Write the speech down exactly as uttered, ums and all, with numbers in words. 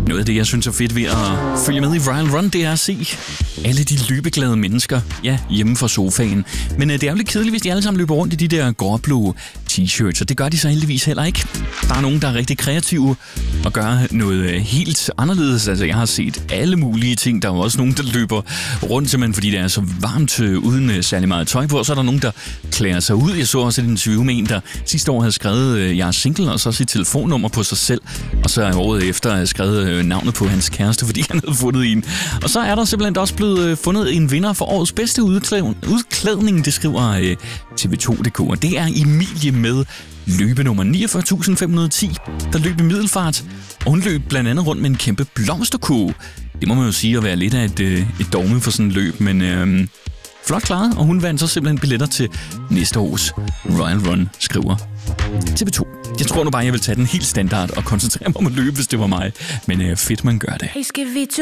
Noget af det, jeg synes er fedt ved at følge med i Royal Run, det er at se alle de løbeglade mennesker, ja, hjemme fra sofaen. Men øh, det er jo lidt kedeligt, hvis de alle sammen løber rundt i de der gråblå t-shirts, og det gør de så heldigvis heller ikke. Der er nogen, der er rigtig kreative og gør noget øh, helt anderledes. Altså, jeg har set alle mulige ting. Der er jo også nogen, der løber rundt, simpelthen fordi det er så varmt øh, uden øh, særlig meget tøj på, og så er der nogen, der klæder sig ud. Jeg så også et interview med en, der sidste år havde skrevet, øh, jeg er single, og så sit telefonnummer på sig selv, og så året efter havde skrevet øh, navnet på hans kæreste, fordi han havde fundet en. Og så er der simpelthen også blevet øh, fundet en vinder for årets bedste udklædning, det skriver øh, T V to punktum d k, og det er Emilie med løbenummer niogfyrre tusind fem hundrede og ti, der løb i middelfart, og hun løb blandt andet rundt med en kæmpe blomsterkurv. Det må man jo sige at være lidt af et, øh, et dogme for sådan en løb, men øh, flot klaret, og hun vandt så simpelthen billetter til næste års Royal Run, skriver T V to. Jeg tror nu bare, jeg vil tage den helt standard og koncentrere mig om at løbe, hvis det var mig, men øh, fedt, man gør det. Hey, skal vi